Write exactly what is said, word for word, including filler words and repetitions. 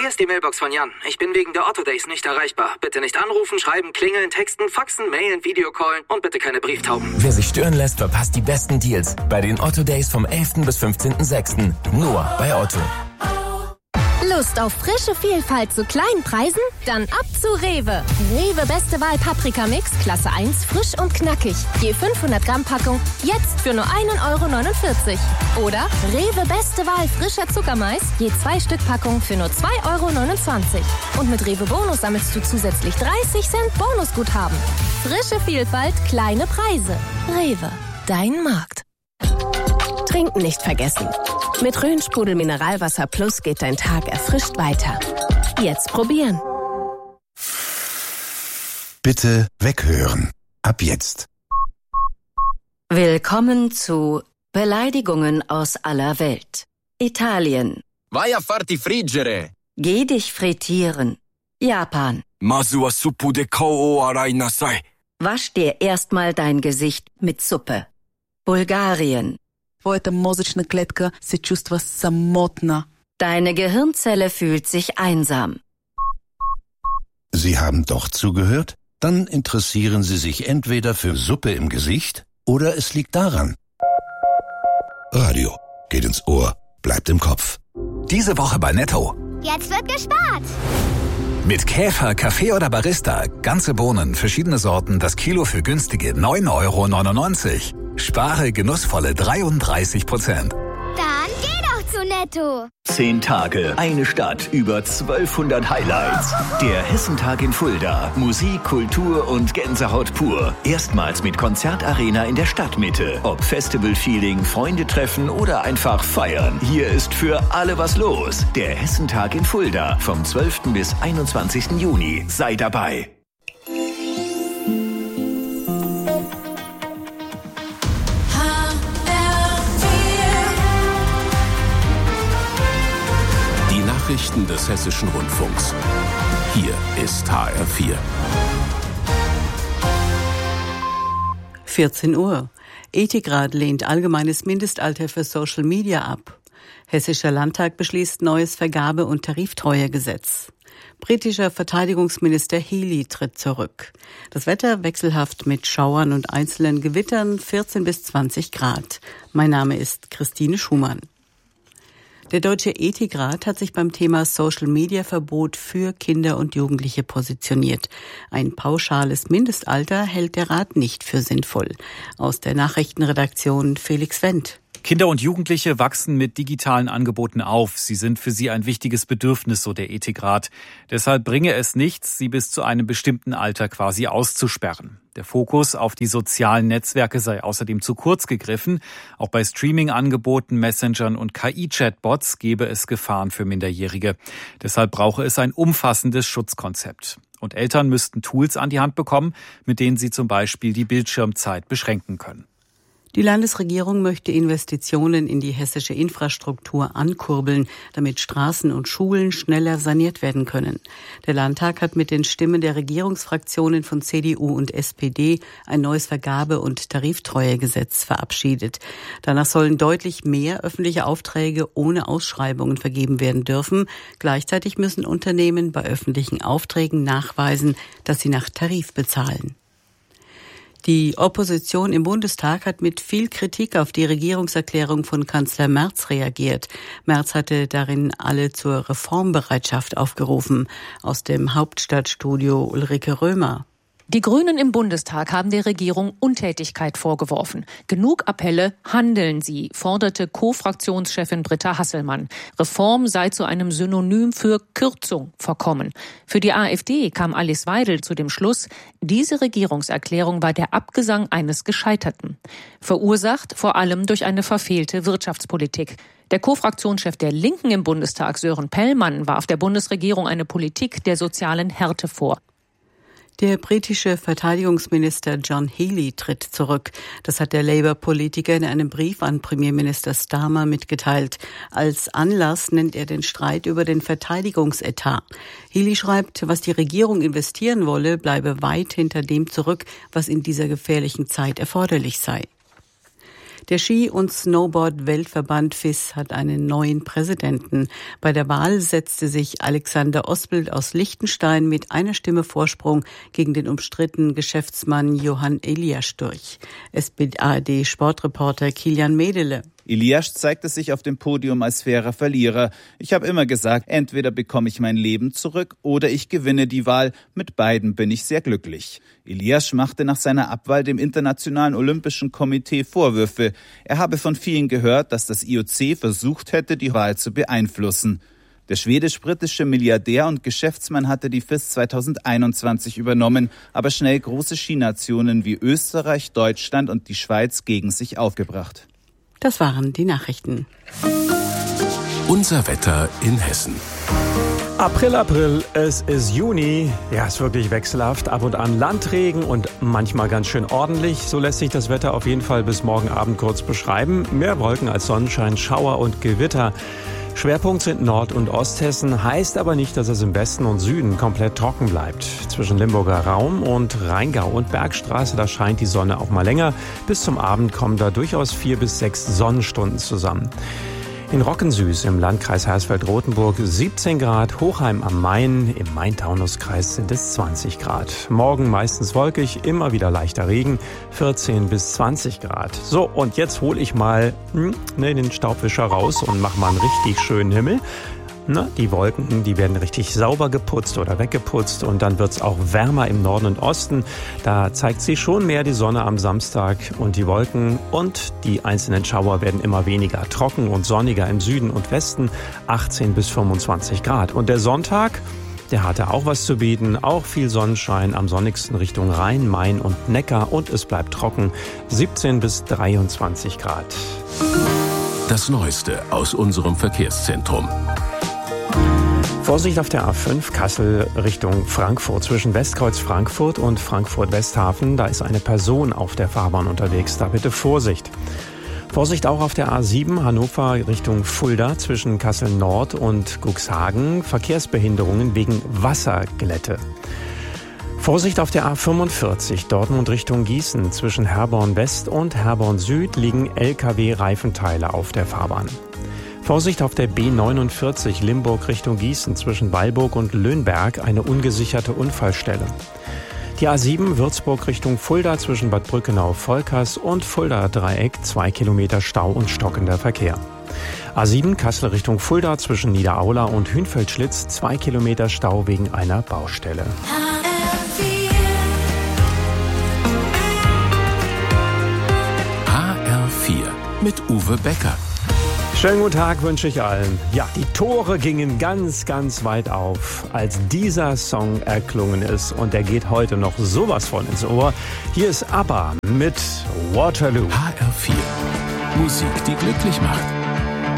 Hier ist die Mailbox von Jan. Ich bin wegen der Otto Days nicht erreichbar. Bitte nicht anrufen, schreiben, klingeln, texten, faxen, mailen, Videocallen und bitte keine Brieftauben. Wer sich stören lässt, verpasst die besten Deals bei den Otto Days vom elften bis fünfzehnten sechsten Nur bei Otto. Lust auf frische Vielfalt zu kleinen Preisen? Dann ab zu Rewe. Rewe Beste Wahl Paprika Mix, Klasse eins, frisch und knackig. Je fünfhundert Gramm Packung, jetzt für nur ein Euro neunundvierzig. Oder Rewe Beste Wahl frischer Zuckermais, je zwei Stück Packung für nur zwei Euro neunundzwanzig. Und mit Rewe Bonus sammelst du zusätzlich dreißig Cent Bonusguthaben. Frische Vielfalt, kleine Preise. Rewe, dein Markt. Trinken nicht vergessen. Mit Rhön-Sprudel Mineralwasser Plus geht dein Tag erfrischt weiter. Jetzt probieren. Bitte weghören. Ab jetzt. Willkommen zu Beleidigungen aus aller Welt. Italien. Vai a farti friggere. Geh dich frittieren. Japan. Masu wa suppu de kou o arai nasai. Wasch dir erstmal dein Gesicht mit Suppe. Bulgarien. Твоята мозъчна клетка се чувства самотна. Deine Gehirnzelle fühlt sich einsam. Sie haben doch zugehört? Dann interessieren Sie sich entweder für Suppe im Gesicht oder es liegt daran. Radio geht ins Ohr, bleibt im Kopf. Diese Woche bei Netto. Jetzt wird gespart. Mit Käfer, Kaffee oder Barista, ganze Bohnen, verschiedene Sorten, das Kilo für günstige neun Euro neunundneunzig. Spare genussvolle dreiunddreißig Prozent. Dann geh doch zu Netto. Zehn Tage, eine Stadt, über zwölfhundert Highlights. Der Hessentag in Fulda. Musik, Kultur und Gänsehaut pur. Erstmals mit Konzertarena in der Stadtmitte. Ob Festival-Feeling, Freunde treffen oder einfach feiern. Hier ist für alle was los. Der Hessentag in Fulda. Vom zwölften bis einundzwanzigsten Juni. Sei dabei. Nachrichten des Hessischen Rundfunks. Hier ist H R vier. vierzehn Uhr. Ethikrat lehnt allgemeines Mindestalter für Social Media ab. Hessischer Landtag beschließt neues Vergabe- und Tariftreuegesetz. Britischer Verteidigungsminister Healey tritt zurück. Das Wetter wechselhaft mit Schauern und einzelnen Gewittern, vierzehn bis zwanzig Grad. Mein Name ist Christine Schumann. Der Deutsche Ethikrat hat sich beim Thema Social-Media-Verbot für Kinder und Jugendliche positioniert. Ein pauschales Mindestalter hält der Rat nicht für sinnvoll. Aus der Nachrichtenredaktion Felix Wendt. Kinder und Jugendliche wachsen mit digitalen Angeboten auf. Sie sind für sie ein wichtiges Bedürfnis, so der Ethikrat. Deshalb bringe es nichts, sie bis zu einem bestimmten Alter quasi auszusperren. Der Fokus auf die sozialen Netzwerke sei außerdem zu kurz gegriffen. Auch bei Streaming-Angeboten, Messengern und K I-Chatbots gebe es Gefahren für Minderjährige. Deshalb brauche es ein umfassendes Schutzkonzept. Und Eltern müssten Tools an die Hand bekommen, mit denen sie zum Beispiel die Bildschirmzeit beschränken können. Die Landesregierung möchte Investitionen in die hessische Infrastruktur ankurbeln, damit Straßen und Schulen schneller saniert werden können. Der Landtag hat mit den Stimmen der Regierungsfraktionen von C D U und S P D ein neues Vergabe- und Tariftreuegesetz verabschiedet. Danach sollen deutlich mehr öffentliche Aufträge ohne Ausschreibungen vergeben werden dürfen. Gleichzeitig müssen Unternehmen bei öffentlichen Aufträgen nachweisen, dass sie nach Tarif bezahlen. Die Opposition im Bundestag hat mit viel Kritik auf die Regierungserklärung von Kanzler Merz reagiert. Merz hatte darin alle zur Reformbereitschaft aufgerufen. Aus dem Hauptstadtstudio Ulrike Römer. Die Grünen im Bundestag haben der Regierung Untätigkeit vorgeworfen. Genug Appelle, handeln Sie, forderte Co-Fraktionschefin Britta Hasselmann. Reform sei zu einem Synonym für Kürzung verkommen. Für die AfD kam Alice Weidel zu dem Schluss, diese Regierungserklärung war der Abgesang eines Gescheiterten. Verursacht vor allem durch eine verfehlte Wirtschaftspolitik. Der Co-Fraktionschef der Linken im Bundestag, Sören Pellmann, warf der Bundesregierung eine Politik der sozialen Härte vor. Der britische Verteidigungsminister John Healey tritt zurück. Das hat der Labour-Politiker in einem Brief an Premierminister Starmer mitgeteilt. Als Anlass nennt er den Streit über den Verteidigungsetat. Healey schreibt, was die Regierung investieren wolle, bleibe weit hinter dem zurück, was in dieser gefährlichen Zeit erforderlich sei. Der Ski- und Snowboard-Weltverband F I S hat einen neuen Präsidenten. Bei der Wahl setzte sich Alexander Osbild aus Liechtenstein mit einer Stimme Vorsprung gegen den umstrittenen Geschäftsmann Johann Eliasch durch. S B A D-Sportreporter Kilian Medele. Eliasch zeigte sich auf dem Podium als fairer Verlierer. Ich habe immer gesagt, entweder bekomme ich mein Leben zurück oder ich gewinne die Wahl. Mit beiden bin ich sehr glücklich. Eliasch machte nach seiner Abwahl dem Internationalen Olympischen Komitee Vorwürfe. Er habe von vielen gehört, dass das I O C versucht hätte, die Wahl zu beeinflussen. Der schwedisch-britische Milliardär und Geschäftsmann hatte die F I S zweitausendeinundzwanzig übernommen, aber schnell große Skinationen wie Österreich, Deutschland und die Schweiz gegen sich aufgebracht. Das waren die Nachrichten. Unser Wetter in Hessen. April, April, es ist Juni. Ja, ist wirklich wechselhaft. Ab und an Landregen und manchmal ganz schön ordentlich. So lässt sich das Wetter auf jeden Fall bis morgen Abend kurz beschreiben. Mehr Wolken als Sonnenschein, Schauer und Gewitter. Schwerpunkt sind Nord- und Osthessen, heißt aber nicht, dass es im Westen und Süden komplett trocken bleibt. Zwischen Limburger Raum und Rheingau und Bergstraße, da scheint die Sonne auch mal länger. Bis zum Abend kommen da durchaus vier bis sechs Sonnenstunden zusammen. In Rockensüß im Landkreis Hersfeld-Rotenburg siebzehn Grad, Hochheim am Main, im Main-Taunus-Kreis sind es zwanzig Grad. Morgen meistens wolkig, immer wieder leichter Regen, vierzehn bis zwanzig Grad. So, und jetzt hole ich mal hm, ne, den Staubwischer raus und mache mal einen richtig schönen Himmel. Na, die Wolken, die werden richtig sauber geputzt oder weggeputzt und dann wird's auch wärmer im Norden und Osten. Da zeigt sich schon mehr die Sonne am Samstag und die Wolken und die einzelnen Schauer werden immer weniger. Trocken und sonniger im Süden und Westen, achtzehn bis fünfundzwanzig Grad. Und der Sonntag, der hatte auch was zu bieten, auch viel Sonnenschein, am sonnigsten Richtung Rhein, Main und Neckar und es bleibt trocken, siebzehn bis dreiundzwanzig Grad. Das Neueste aus unserem Verkehrszentrum. Vorsicht auf der A fünf Kassel Richtung Frankfurt. Zwischen Westkreuz Frankfurt und Frankfurt-Westhafen, da ist eine Person auf der Fahrbahn unterwegs. Da bitte Vorsicht. Vorsicht auch auf der A sieben Hannover Richtung Fulda zwischen Kassel Nord und Cuxhagen. Verkehrsbehinderungen wegen Wasserglätte. Vorsicht auf der A fünfundvierzig Dortmund Richtung Gießen. Zwischen Herborn West und Herborn Süd liegen L K W-Reifenteile auf der Fahrbahn. Vorsicht auf der B neunundvierzig Limburg Richtung Gießen zwischen Weilburg und Löhnberg, eine ungesicherte Unfallstelle. Die A sieben Würzburg Richtung Fulda zwischen Bad Brückenau-Volkers und Fulda-Dreieck, zwei Kilometer Stau und stockender Verkehr. A sieben Kassel Richtung Fulda zwischen Niederaula und Hünfeldschlitz, zwei Kilometer Stau wegen einer Baustelle. H R vier mit Uwe Becker. Schönen guten Tag wünsche ich allen. Ja, die Tore gingen ganz, ganz weit auf, als dieser Song erklungen ist. Und der geht heute noch sowas von ins Ohr. Hier ist ABBA mit Waterloo. H R vier. Musik, die glücklich macht.